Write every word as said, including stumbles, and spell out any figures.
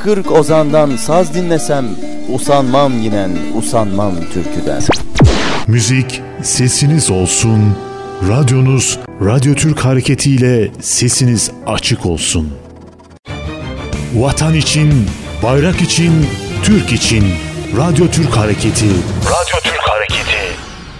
kırk ozandan saz dinlesem, usanmam yinen, usanmam türküden. Müzik sesiniz olsun, radyonuz Radyo Türk Hareketi ile sesiniz açık olsun. Vatan için, bayrak için, Türk için Radyo Türk Hareketi. Radyo Türk Hareketi.